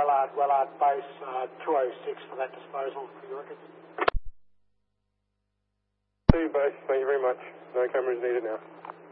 Wellard Base 206 for that disposal for your records. See you, Base. Thank you very much. No cameras needed now.